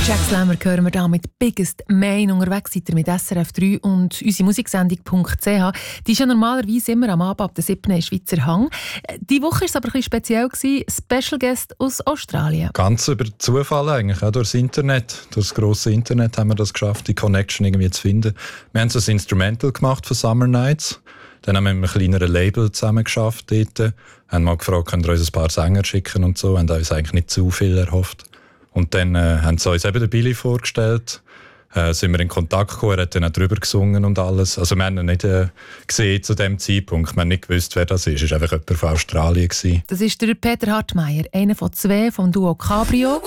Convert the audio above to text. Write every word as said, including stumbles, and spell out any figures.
Jack Slammer hören wir da mit Biggest Main. Unterwegs seid ihr mit S R F drei und unsere Musiksendung Punkt c h. Die ist ja normalerweise immer am Abend ab der siebten Schweizer Hang. Diese Woche war es aber ein bisschen speziell. Special Guest aus Australien. Ganz über Zufall eigentlich, auch durchs Internet. Durch das grosse Internet haben wir das geschafft, die Connection irgendwie zu finden. Wir haben so ein Instrumental gemacht für Summer Nights. Dann haben wir mit einem kleineren Label zusammen geschafft dort. Haben mal gefragt, können wir uns ein paar Sänger schicken und so. Haben uns eigentlich nicht zu viel erhofft. Und dann äh, haben sie uns eben den Billy vorgestellt. Äh, sind wir in Kontakt gekommen, er hat dann auch drüber gesungen und alles. Also wir haben ihn nicht äh, gesehen zu dem Zeitpunkt. Wir haben nicht gewusst, wer das ist. Es war einfach jemand von Australien gewesen. Das ist der Peter Hartmeier, einer von zwei vom Duo Cabrio.